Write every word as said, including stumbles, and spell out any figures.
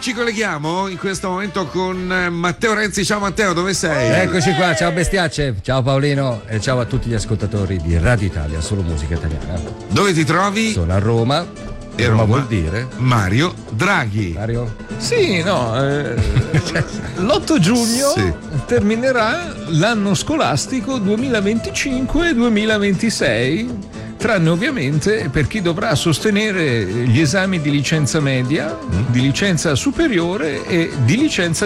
ci colleghiamo in questo momento con Matteo Renzi. Ciao Matteo, dove sei? Eccoci qua, ciao bestiacce, ciao Paolino e ciao a tutti gli ascoltatori di Radio Italia, solo musica italiana. Dove ti trovi? Sono a Roma. E Roma, Roma vuol dire? Mario Draghi. Mario? Sì, no, eh, l'otto giugno Sì. terminerà l'anno scolastico duemilaventicinque duemilaventisei, tranne ovviamente per chi dovrà sostenere gli esami di licenza media, di licenza superiore e di licenza